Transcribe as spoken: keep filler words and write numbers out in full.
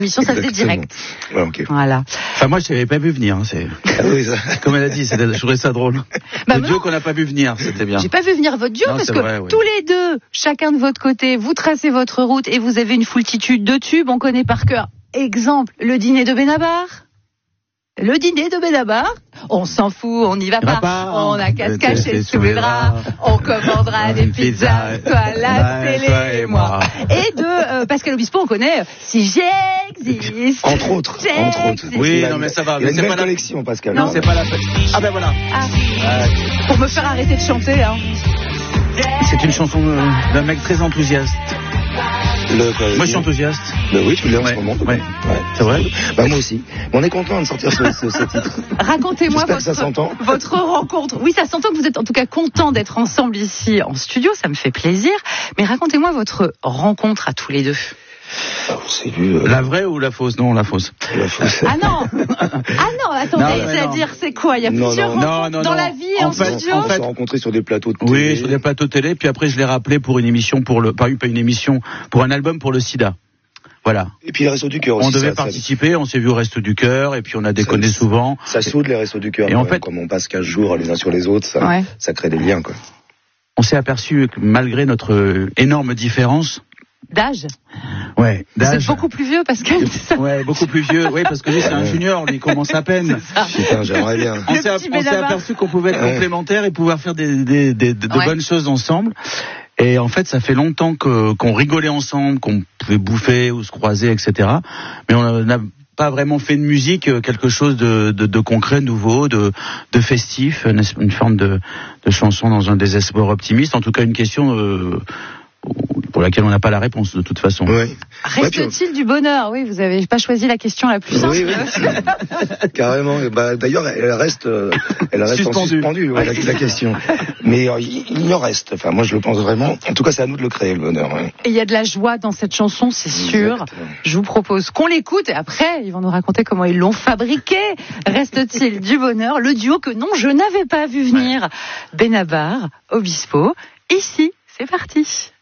L'émission, ça faisait direct. Ouais, okay. Voilà. Enfin, moi, je l'avais pas vu venir. Hein, c'est... Ah oui, ça... Comme elle a dit, c'était... je trouvais ça drôle. Bah le non. duo qu'on n'a pas vu venir, c'était bien. J'ai pas vu venir votre duo non, parce que vrai, oui. tous les deux, chacun de votre côté, vous tracez votre route et vous avez une foultitude de tubes. On connaît par cœur. Exemple, le dîner de Benabar. Le dîner de Benabar, on s'en fout, on n'y va pas, pas, on a qu'à se cacher sous les les draps, on commandera des pizzas, toi, la télé et moi. Et de euh, Pascal Obispo, on connaît Si j'existe. Entre autres, entre autres. Oui, non mais ça va. Il y a mais une c'est pas belle collection, la... Pascal. Non, c'est pas la. Ah ben voilà. Ah. Euh... Pour me faire arrêter de chanter, hein. C'est une chanson euh, d'un mec très enthousiaste. Le, quoi, moi je suis enthousiaste. Bah oui, tu l'es en ouais, ce moment. Ouais. Ouais. C'est vrai. Bah moi aussi. On est content de sortir ce, ce, ce titre. Racontez-moi votre, ça s'entend. votre rencontre. Oui, ça s'entend que vous êtes en tout cas content d'être ensemble ici en studio, ça me fait plaisir. Mais racontez-moi votre rencontre à tous les deux. Ah, on s'est vu. Euh... La vraie ou la fausse? Non, la fausse. La fausse. Ah non. Ah non, attendez, non, c'est-à-dire c'est quoi? Il y a non, plusieurs non, rencontres non, non, dans non. la vie et en, en fait, studio. On s'est rencontrés sur des plateaux de télé. Oui, sur des plateaux de télé. Puis après, je l'ai rappelé pour une émission pour le, pas une, pas une émission, pour un album pour le SIDA. Voilà. Et puis les Restos du Cœur aussi. On devait ça, participer, ça... on s'est vu au Resto du Cœur, et puis on a déconné ça, souvent. Ça soude les Restos du Cœur. Et en fait, comme on passe quinze jours les uns sur les autres, ça, ouais. ça crée des liens, quoi. On s'est aperçu que malgré notre énorme différence. D'âge. Ouais, d'âge. Vous êtes beaucoup plus vieux, Pascal. Ouais, beaucoup plus vieux. Oui, parce que lui, c'est un junior, lui, il commence à peine. Putain, j'aimerais bien. On s'est, on s'est aperçu qu'on pouvait être ouais. complémentaires et pouvoir faire des, des, des, de ouais. bonnes choses ensemble. Et en fait, ça fait longtemps que, qu'on rigolait ensemble, qu'on pouvait bouffer ou se croiser, et cetera. Mais on n'a pas vraiment fait de musique, quelque chose de, de, de concret, nouveau, de, de festif, une, une forme de, de chanson dans un désespoir optimiste. En tout cas, une question euh, pour laquelle on n'a pas la réponse de toute façon. Oui. Reste-t-il ouais, du bonheur? Oui, vous n'avez pas choisi la question la plus simple. Oui, oui. Carrément. Bah, d'ailleurs, elle reste, elle reste suspendue, suspendue ouais, la, la question. Mais euh, il y en reste. Enfin, moi, je le pense vraiment. En tout cas, c'est à nous de le créer, le bonheur. Ouais. Et il y a de la joie dans cette chanson, c'est sûr. Exactement. Je vous propose qu'on l'écoute et après, ils vont nous raconter comment ils l'ont fabriqué. Reste-t-il du bonheur? Le duo que non, je n'avais pas vu venir. Benabar, Obispo. Ici, c'est parti.